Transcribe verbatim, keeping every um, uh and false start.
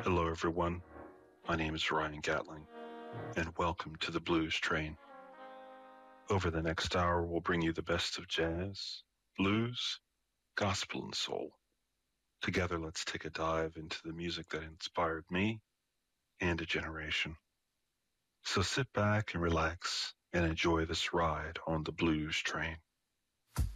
Hello, everyone. My name is Ryan Gatling, and welcome to the Blues Train. Over the next hour, we'll bring you the best of jazz, blues, gospel, and soul. Together, let's take a dive into the music that inspired me and a generation. So sit back and relax and enjoy this ride on the Blues Train.